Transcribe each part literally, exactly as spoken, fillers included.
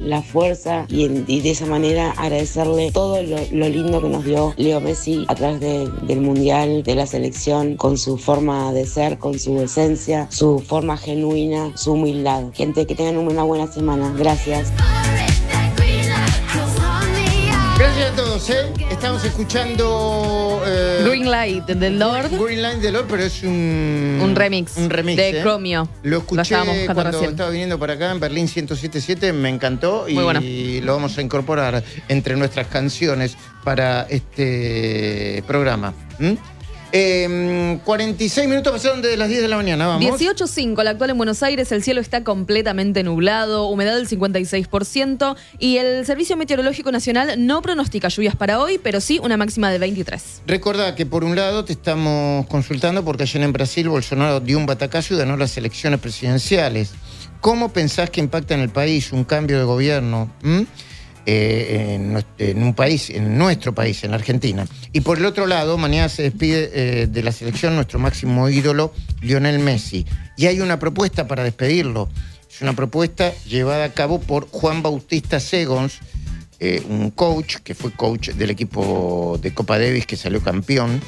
la fuerza y, en, y de esa manera agradecerle todo lo, lo lindo que nos dio Leo Messi a través de, del Mundial, de la selección, con su forma de ser, con su esencia, su forma genuina, su humildad. Gente, que tengan una buena semana. Gracias. Gracias a todos, ¿eh? Estamos escuchando... Eh, Green Light de Lord. Green Light de Lord, pero es un... Un remix. Un remix, de ¿eh? Chromio. Lo escuché Lo cuando recién. estaba viniendo para acá en Berlín ciento siete punto siete, me encantó y Muy bueno. lo vamos a incorporar entre nuestras canciones para este programa. ¿Mm? Eh, cuarenta y seis minutos pasaron desde las diez de la mañana, vamos. dieciocho punto cinco, la actual en Buenos Aires, el cielo está completamente nublado, humedad del cincuenta y seis por ciento y el Servicio Meteorológico Nacional no pronostica lluvias para hoy, pero sí una máxima de veintitrés. Recordá que por un lado te estamos consultando porque ayer en Brasil Bolsonaro dio un batacazo y ganó las elecciones presidenciales. ¿Cómo pensás que impacta en el país un cambio de gobierno? ¿Mm? Eh, en, en un país, en nuestro país, en la Argentina. Y por el otro lado, mañana se despide eh, de la selección nuestro máximo ídolo, Lionel Messi. Y hay una propuesta para despedirlo. Es una propuesta llevada a cabo por Juan Bautista Segons, eh, un coach, que fue coach del equipo de Copa Davis que salió campeón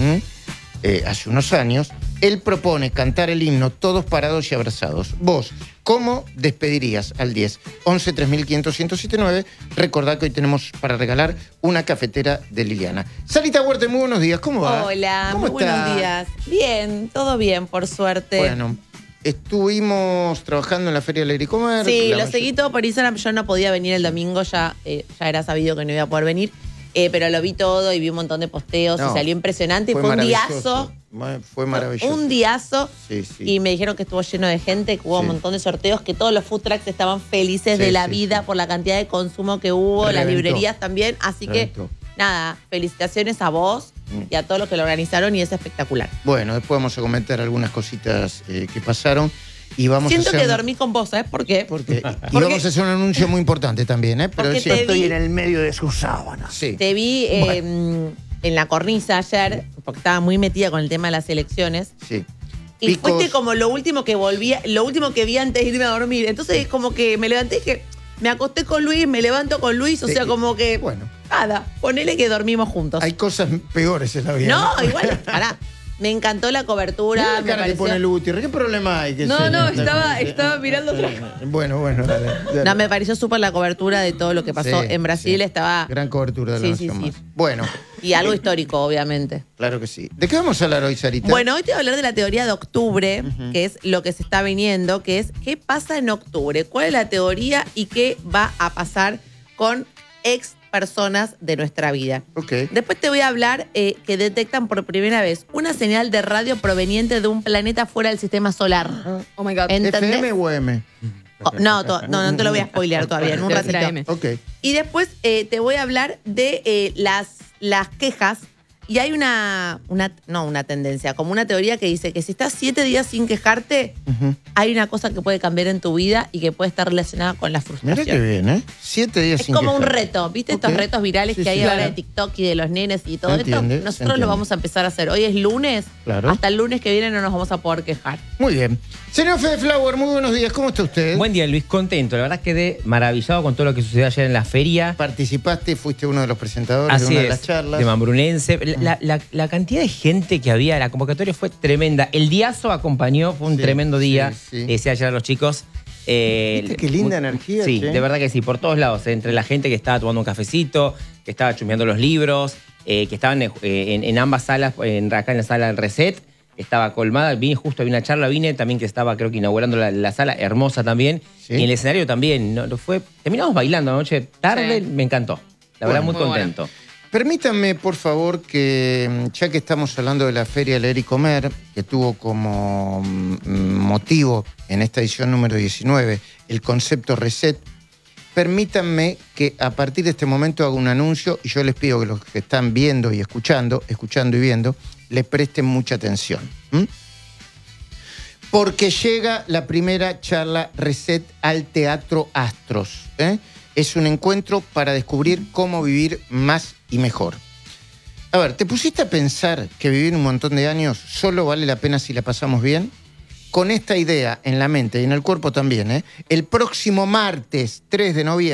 eh, hace unos años. Él propone cantar el himno todos parados y abrazados. Vos, ¿cómo despedirías al diez? once tres mil quinientos ciento setenta y nueve. Recordad que hoy tenemos para regalar una cafetera de Liliana. Sarita Huerte, muy buenos días. ¿Cómo va? Hola, ¿Cómo muy está? buenos días. Bien, todo bien, por suerte. Bueno, estuvimos trabajando en la Feria del Agricomer. Sí, La lo mayor- seguí todo por Instagram. Yo no podía venir el domingo, ya, eh, ya era sabido que no iba a poder venir. Eh, pero lo vi todo y vi un montón de posteos No, y salió impresionante. fue Fue, un maravilloso. diazo. Ma- Fue maravilloso. Un diazo. Sí, sí. Y me dijeron que estuvo lleno de gente, que hubo Sí. un montón de sorteos, que todos los food trucks estaban felices Sí, de la sí, vida sí. por la cantidad de consumo que hubo, las Reventó. librerías también. Así Reventó. que, nada, felicitaciones a vos Mm. y a todos los que lo organizaron y es espectacular. Bueno, después vamos a comentar algunas cositas eh, que pasaron. Y vamos Siento a hacer... que dormí con vos, ¿sabes por qué? Porque, y Porque- vamos a hacer un anuncio muy importante también, ¿eh? Pero Porque decía- te estoy vi- en el medio de sus sábanas. Sí. Te vi eh, en la cornisa ayer, porque estaba muy metida con el tema de las elecciones. Sí. Y Picos- fuiste como lo último que volvía, lo último que vi antes de irme a dormir. Entonces, como que me levanté y dije, me acosté con Luis, me levanto con Luis, o Sí. sea, como que. Bueno. Nada, ponele que dormimos juntos. Hay cosas peores en la vida. No, igual, pará. Me encantó la cobertura. Mira la me cara que pareció- pone Lutierre. ¿Qué problema hay? ¿Qué No, sé? no, estaba- estaba mirando otra Bueno, bueno, dale, dale. No, me pareció súper la cobertura de todo lo que pasó Sí, en Brasil. sí. Estaba. Gran cobertura de la Sí, sí, Nación sí. Más. Bueno, Y algo histórico, obviamente. claro que sí. ¿De qué vamos a hablar hoy, Sarita? Bueno, hoy te voy a hablar de la teoría de octubre, que es lo que se está viniendo, que es qué pasa en octubre, cuál es la teoría y qué va a pasar con ex personas de nuestra vida. Ok. Después te voy a hablar eh, que detectan por primera vez una señal de radio proveniente de un planeta fuera del sistema solar. Oh my God. ¿Entendés? ¿F M o M? Oh, no, to- no, no te lo voy a spoilear todavía, en un Debe ser ratito. A M. Ok. Y después eh, te voy a hablar de eh, las, las quejas. Y hay una, una, no una tendencia, como una teoría que dice que si estás siete días sin quejarte, Ujú. hay una cosa que puede cambiar en tu vida y que puede estar relacionada con la Mira frustración. qué bien, ¿eh? Siete días Es sin como un quejar. reto, ¿viste? Estos Ok. retos virales Sí, que hay sí, ahora claro. de TikTok y de los nenes y todo Se esto. entiende, se Nosotros lo entiende. vamos a empezar a hacer. Hoy es lunes. Claro. Hasta el lunes que viene no nos vamos a poder quejar. Muy bien. Señor Fede Flower, muy buenos días. ¿Cómo está usted? Buen día, Luis, contento. La verdad quedé maravillado con todo lo que sucedió ayer en la feria. Participaste, fuiste uno de los presentadores Así de una es, de las charlas. de Mambrunense. La, la- la cantidad de gente que había, la convocatoria fue tremenda. El Diazo acompañó, fue un Sí, tremendo día. sí, sí. Le decía ayer a los chicos. eh, ¿Viste qué linda muy- energía, Sí, che? de verdad que sí, por todos lados. Entre la gente que estaba tomando un cafecito, que estaba chusmeando los libros, eh, que estaban eh, en, en ambas salas, en, acá en la sala del Reset. Estaba colmada, vine justo, había una charla, vine también que estaba creo que inaugurando la, la sala, hermosa también. Sí. Y en el escenario también, ¿no? Fue, terminamos bailando anoche, tarde, Sí. me encantó. La verdad, Bueno, muy muy contento. Permítanme, por favor, que ya que estamos hablando de la Feria Leer y Comer, que tuvo como mm, motivo en esta edición número diecinueve el concepto Reset, permítanme que a partir de este momento haga un anuncio y yo les pido que los que están viendo y escuchando, escuchando y viendo, le presten mucha atención. ¿m? Porque llega la primera charla Reset al Teatro Astros. ¿eh? Es un encuentro para descubrir cómo vivir más y mejor. A ver, ¿te pusiste a pensar que vivir un montón de años solo vale la pena si la pasamos bien? Con esta idea en la mente y en el cuerpo también, ¿eh? El próximo martes tres de noviembre